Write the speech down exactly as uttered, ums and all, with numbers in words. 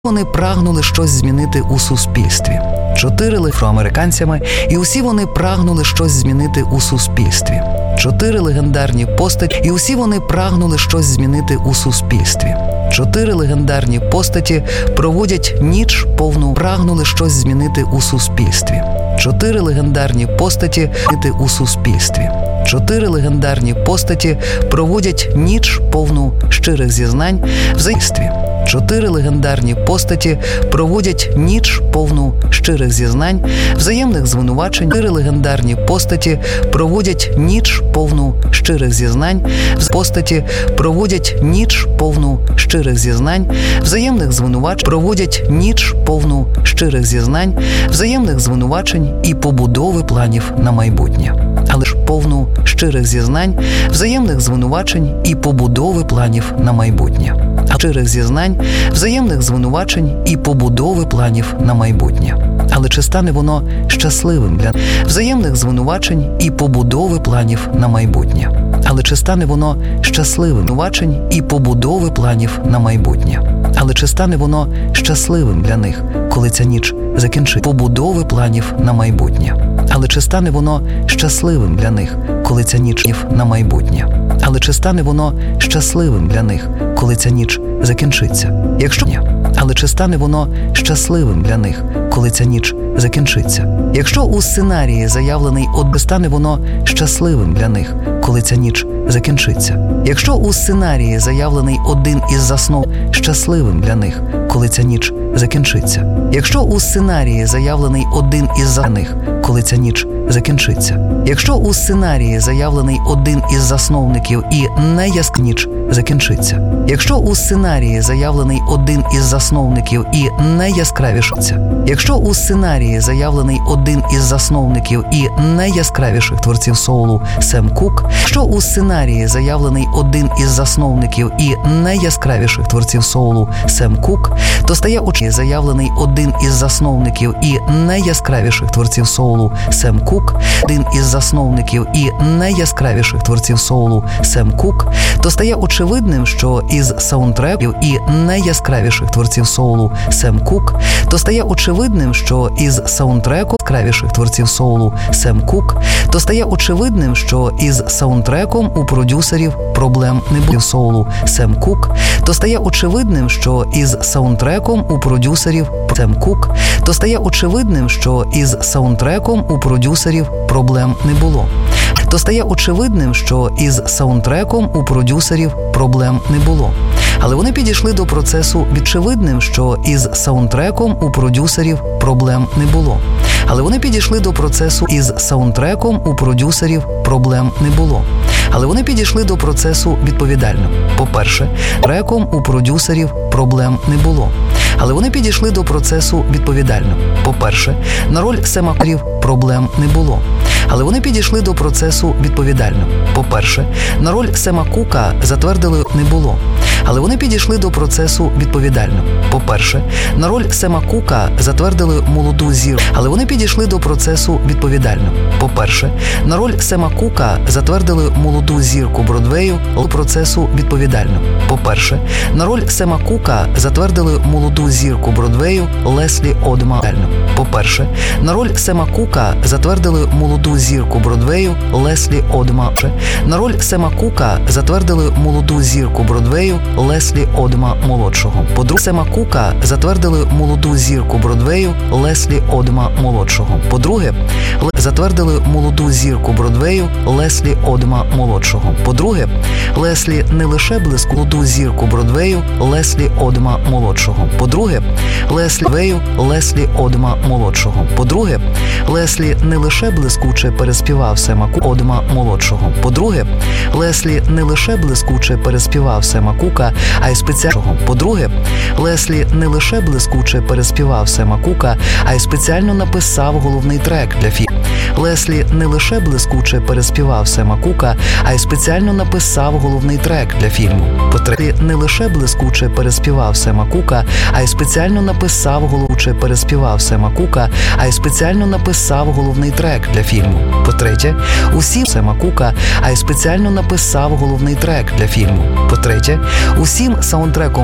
Вони прагнули щось змінити у суспільстві. Чотири афроамериканцями, і усі вони прагнули щось змінити у суспільстві. Чотири легендарні постаті, і усі вони прагнули щось змінити у суспільстві. Чотири легендарні постаті проводять ніч повну, прагнули щось змінити у суспільстві. Чотири легендарні постаті змінити у суспільстві. Чотири легендарні постаті проводять ніч повну щирих зізнань в суспільстві. Чотири легендарні постаті проводять ніч повну щирих зізнань, взаємних звинувачень. Чотири легендарні постаті проводять ніч повну щирих зізнань, постаті проводять ніч повну щирих зізнань, взаємних звинувачень, проводять ніч повну щирих зізнань, взаємних звинувачень і побудови планів на майбутнє. Але ж повну щирих зізнань, взаємних звинувачень і побудови планів на майбутнє. Щирих зізнань, взаємних звинувачень і побудови планів на майбутнє. Але чи стане воно щасливим для взаємних звинувачень і побудови планів на майбутнє? Але чи стане воно щасливим звинувачень і побудови планів на майбутнє? Але чи стане воно щасливим для них, коли ця ніч закінчить побудови планів на майбутнє? Але чи стане воно щасливим для них, коли ця ніч на майбутнє? Але чи стане воно щасливим для них, коли ця ніч закінчиться? Якщо ні, але чи стане воно щасливим для них, коли ця ніч закінчиться? Якщо у сценарії заявлений один, стане воно щасливим для них, коли ця ніч закінчиться? Якщо у сценарії заявлений один із заснов щасливим для них, коли ця ніч закінчиться? Якщо у сценарії заявлений один із за них, коли ця ніч закінчиться? Якщо у сценарії заявлений один із засновників і не яск ніч закінчиться? Якщо у сценарії заявлений один із засновників і найяскравішиться? Якщо у сценарії заявлений один із засновників і найяскравіших творців соулу Сем Кук, якщо у сценарії заявлений один із засновників і найяскравіших творців соулу Сем Кук, то стає очі заявлений один із засновників і найяскравіших творців соулу Сем Кук, один із засновників і найяскравіших творців соулу Сем Кук, то стає очевидним, що із саундтреків і найяскравіших творців соулу Сем Кук, то стає очевидним, що із саундтреку яскравіших творців соулу Сем Кук, то стає очевидним, що із саундтреком у продюсерів проблем не було соулу Сем Кук, то стає очевидним, що із саундтреком у продюсерів Сем Кук, то стає очевидним, що із саундтреком у продюсерів проблем не було. То стає очевидним, що із саундтреком у продюсерів проблем не було. Але вони підійшли до процесу очевидним, що із саундтреком у продюсерів проблем не було. Але вони підійшли до процесу із саундтреком у продюсерів проблем не було. Але вони підійшли до процесу відповідально. По-перше, треком у продюсерів проблем не було. Але вони підійшли до процесу відповідально. По-перше, на роль Сема Кука проблем не було. Але вони підійшли до процесу відповідально. По-перше, на роль Сема Кука затвердили не було. Але вони підійшли до процесу відповідально. По-перше, на роль Сема Кука затвердили молоду зірку. Але вони підійшли до процесу відповідально. По-перше, на роль Сема Кука затвердили молоду зірку Бродвею до процесу відповідально. По-перше, на роль Сема Кука затвердили молоду зірку Бродвею Леслі Одма. По-перше, на роль Сема Кука затвердили молоду зірку Бродвею Леслі Одма. На роль Сема Кука затвердили молоду зірку Бродвею Леслі Одма молодшого. По-друге, Сема Кука затвердили молоду зірку Бродвею Леслі Одма молодшого. По-друге, затвердили молоду зірку Бродвею Леслі Одма молодшого. По-друге, Леслі не лише блиску молоду зірку Бродвею Леслі Одма молодшого. По-друге, Леслі Вею Леслі Одма молодшого. По-друге, Леслі не лише блискуче переспівав Сема Кука Одма молодшого. По-друге, Леслі не лише блискуче переспівав Сема Кука, а й спеціально. По-друге, Леслі не лише блискуче переспівав Сема Кука, а й спеціально написав головний трек для фільму. Леслі не лише блискуче переспівав Сема Кука, а й спеціально написав головний трек для фільму. По-третє, не лише блискуче переспівав Сема Кука, а й спеціально написав головуче переспівав Сема Кука, а й спеціально написав головний трек для фільму. По-третє, усім Сема Кука, а й спеціально написав головний трек для фільму. По-третє, усім саундтреком